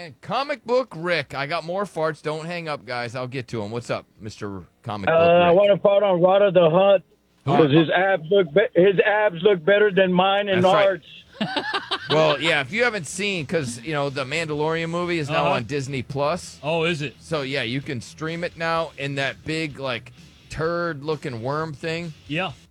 And Comic Book Rick. I got more farts. Don't hang up, guys. I'll get to him. What's up, Mr. Comic Book Rick? I want to fart on Rada the Hutt because his abs look better than mine and That's right. Art's. Well, yeah, if you haven't seen, because, the Mandalorian movie is now on Disney+. Oh, is it? So, yeah, you can stream it now in that big, turd-looking worm thing. Yeah.